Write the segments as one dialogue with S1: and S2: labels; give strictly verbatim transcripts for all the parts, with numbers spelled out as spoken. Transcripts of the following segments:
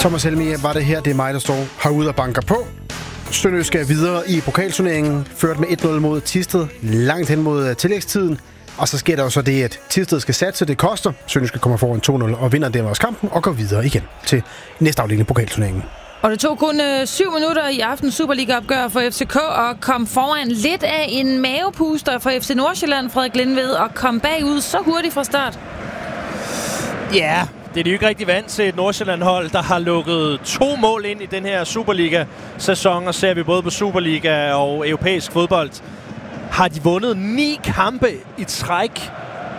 S1: Thomas Helmig var det her. Det er mig, der står herude og banker på. Sønderjysk skal videre i pokalturneringen. Ført med et nul mod Thisted. Langt hen mod tillægstiden. Og så sker der jo så det, at Thisted skal satse. Det koster. Sønderjysk kommer foran to nul og vinder dermed også kampen. Og går videre igen til næste afdeling i pokalturneringen.
S2: Og det tog kun øh, syv minutter i aftens Superliga-opgør for F C K og kom foran lidt af en mavepuster for F C Nordsjælland, Frederik Lindved, og kom bagud så hurtigt fra start.
S3: Ja, det er de jo ikke rigtig vant til et Nordsjælland-hold, der har lukket to mål ind i den her Superliga-sæson, og ser vi både på Superliga og europæisk fodbold, har de vundet ni kampe i træk.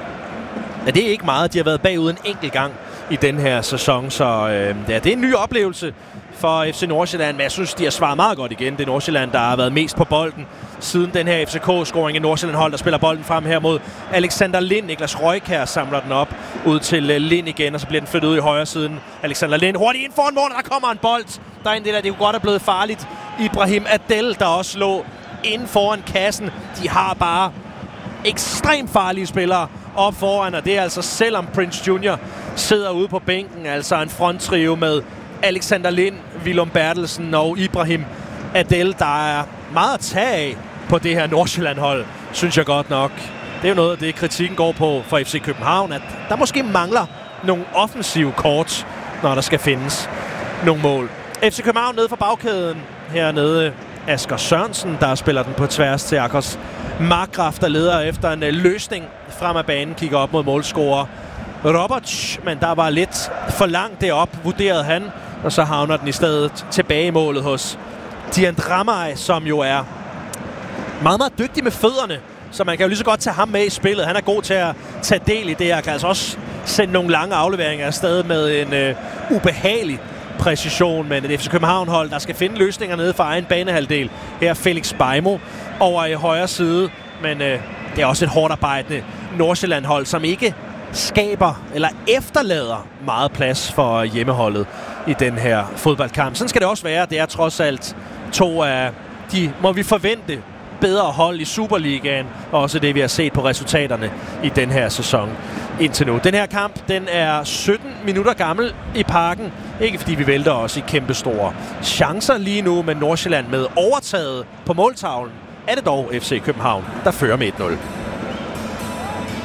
S3: Ja, det er ikke meget. De har været bagud en enkelt gang i den her sæson, så øh, ja, det er en ny oplevelse for F C Nordsjælland, men jeg synes, de har svaret meget godt igen. Det er Nordsjælland, der har været mest på bolden siden den her F C K-scoring i Nordsjælland-hold, der spiller bolden frem her mod Alexander Lind. Niklas Røjkær samler den op ud til Lind igen, og så bliver den flyttet ud i højre siden. Alexander Lind hurtigt ind foran målet, der kommer en bold. Der er en del af det, kunne godt have blevet farligt. Ibrahim Adel, der også lå inden foran kassen. De har bare ekstremt farlige spillere op foran, og det er altså selvom Prince Junior sidder ude på bænken, altså en fronttrio med Alexander Lind, Willum Bertelsen og Ibrahim Adel, der er meget at tage af på det her Nordsjælland-hold, synes jeg godt nok. Det er jo noget af det, kritikken går på for F C København, at der måske mangler nogle offensive kort, når der skal findes nogle mål. F C København nede for bagkæden hernede. Asger Sørensen, der spiller den på tværs til Akers Markgraf, der leder efter en løsning frem af banen, kigger op mod målscorer Robert, men der var lidt for langt derop, vurderede han, og så havner den i stedet tilbage i målet hos Dian Dramay, som jo er meget, meget dygtig med fødderne, så man kan jo lige så godt tage ham med i spillet. Han er god til at tage del i det, og kan altså også sende nogle lange afleveringer afsted med en øh, ubehagelig præcision, men et F C København-hold, der skal finde løsninger nede for egen banehalvdel. Her er Felix Beimo over i højre side, men øh, det er også et hårdt arbejdende Nordsjælland-hold, som ikke skaber eller efterlader meget plads for hjemmeholdet i den her fodboldkamp. Sådan skal det også være. Det er trods alt to af de, må vi forvente, bedre hold i Superligaen, og også det, vi har set på resultaterne i den her sæson indtil nu. Den her kamp, den er sytten minutter gammel i Parken. Ikke fordi vi vælter os i kæmpe store chancer lige nu, men Nordsjælland med overtaget på måltavlen er det dog F C København, der fører med et nul.